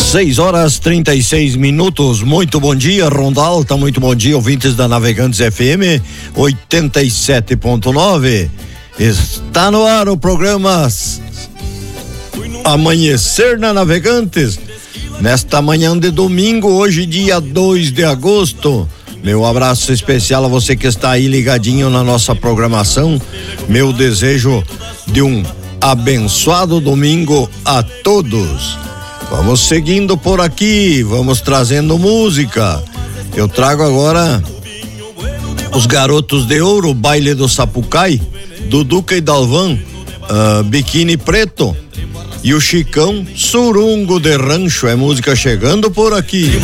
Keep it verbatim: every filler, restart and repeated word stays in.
seis horas trinta e seis minutos. Muito bom dia, Ronda Alta. Muito bom dia, ouvintes da Navegantes F M oitenta e sete ponto nove. Está no ar o programa Amanhecer na Navegantes. Nesta manhã de domingo, hoje, dia dois de agosto. Meu abraço especial a você que está aí ligadinho na nossa programação. Meu desejo de um abençoado domingo a todos. Vamos seguindo por aqui, vamos trazendo música. Eu trago agora os Garotos de Ouro, Baile do Sapucai, Duduca e Dalvan, uh, Biquíni Preto, e o Chicão, Surungo de Rancho. É música chegando por aqui.